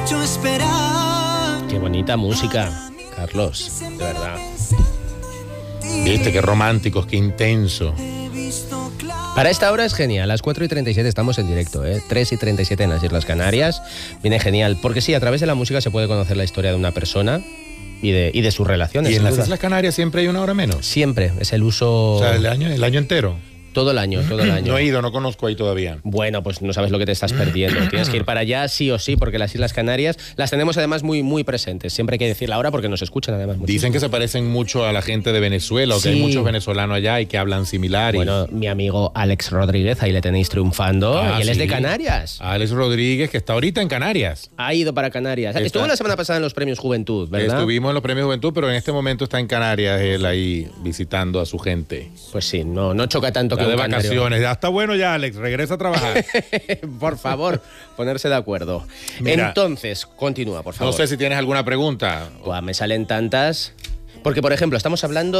hecho esperar. Qué bonita música, Carlos, de verdad. Viste, qué románticos, qué intenso. Para esta hora es genial, a las 4:37 estamos en directo, 3:37 en las Islas Canarias. Viene genial, porque sí, a través de la música se puede conocer la historia de una persona y de sus relaciones. ¿Y en las Islas Canarias siempre hay una hora menos? Siempre, es el uso... O sea, el año entero. Todo el año, todo el año. No he ido, no conozco ahí todavía. Bueno, pues no sabes lo que te estás perdiendo. Tienes que ir para allá sí o sí, porque las Islas Canarias las tenemos además muy, muy presentes. Siempre hay que decir la hora porque nos escuchan además mucho. Dicen que se parecen mucho a la gente de Venezuela, o que hay muchos venezolanos allá y que hablan similar. Bueno, mi amigo Alex Rodríguez, ahí le tenéis triunfando, y él es de Canarias. Alex Rodríguez, que está ahorita en Canarias. Ha ido para Canarias. Estuvo la semana pasada en los Premios Juventud, ¿verdad? Estuvimos en los Premios Juventud, pero en este momento está en Canarias, él ahí visitando a su gente. Pues sí, no choca tanto está que de un canario. Vacaciones. Ya está bueno ya, Alex, regresa a trabajar. Por favor, ponerse de acuerdo. Mira, entonces, continúa, por favor. No sé si tienes alguna pregunta. Buah, me salen tantas. Porque, por ejemplo, estamos hablando